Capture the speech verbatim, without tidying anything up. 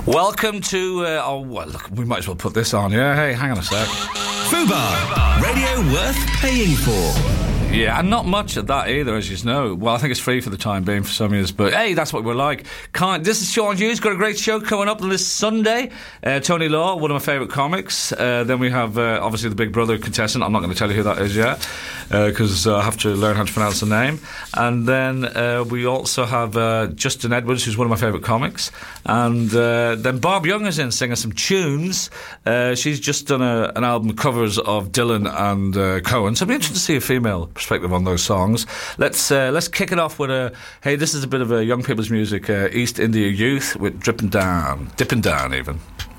Welcome to, uh, oh, well, look, we might as well put this on, yeah? Hey, hang on a sec. Fubar, radio worth paying for. Yeah, and not much of that either, as you know. Well, I think it's free for the time being for some years, but hey, that's what we're like. Can't, this is Sean Hughes, got a great show coming up this Sunday. Uh, Tony Law, one of my favourite comics. Uh, then we have, uh, obviously, the Big Brother contestant. I'm not going to tell you who that is yet, because uh, uh, I have to learn how to pronounce the name. And then uh, we also have uh, Justin Edwards, who's one of my favourite comics. And uh, then Barb Young is in singing some tunes. Uh, she's just done a, an album covers of Dylan and uh, Cohen, so it'll be interesting to see a female perspective on those songs. Let's uh, let's kick it off with a hey, this is a bit of a young people's music, uh, East India Youth with Drippin' Down, Dippin' Down even.